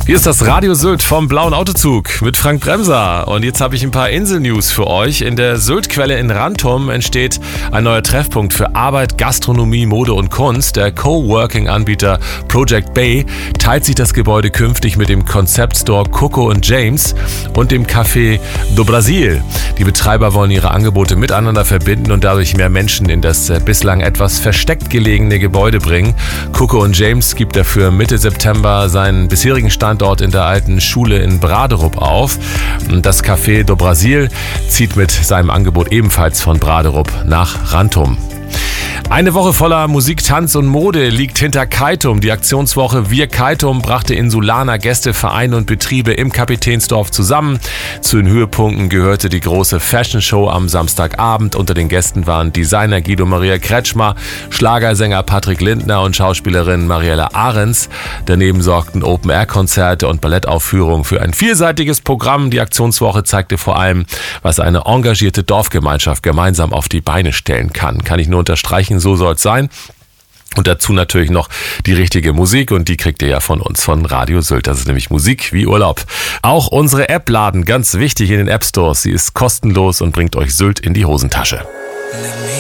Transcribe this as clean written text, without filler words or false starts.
Hier ist das Radio Sylt vom Blauen Autozug mit Frank Bremser. Und jetzt habe ich ein paar Insel-News für euch. In der Syltquelle in Rantum entsteht ein neuer Treffpunkt für Arbeit, Gastronomie, Mode und Kunst. Der Coworking-Anbieter Project Bay teilt sich das Gebäude künftig mit dem Concept-Store Coco & James und dem Café do Brasil. Die Betreiber wollen ihre Angebote miteinander verbinden und dadurch mehr Menschen in das bislang etwas versteckt gelegene Gebäude bringen. Coco & James gibt dafür Mitte September seinen bisherigen Standort in der alten Schule in Braderup auf. Das Café do Brasil zieht mit seinem Angebot ebenfalls von Braderup nach Rantum. Eine Woche voller Musik, Tanz und Mode liegt hinter Keitum. Die Aktionswoche Wir Keitum brachte Insulaner Gäste, Vereine und Betriebe im Kapitänsdorf zusammen. Zu den Höhepunkten gehörte die große Fashion Show am Samstagabend. Unter den Gästen waren Designer Guido Maria Kretschmer, Schlagersänger Patrick Lindner und Schauspielerin Mariella Ahrens. Daneben sorgten Open-Air-Konzerte und Ballettaufführungen für ein vielseitiges Programm. Die Aktionswoche zeigte vor allem, was eine engagierte Dorfgemeinschaft gemeinsam auf die Beine stellen kann. Kann ich nur unterstreichen, so soll es sein. Und dazu natürlich noch die richtige Musik und die kriegt ihr ja von uns, von Radio Sylt. Das ist nämlich Musik wie Urlaub. Auch unsere App laden, ganz wichtig in den App Stores. Sie ist kostenlos und bringt euch Sylt in die Hosentasche.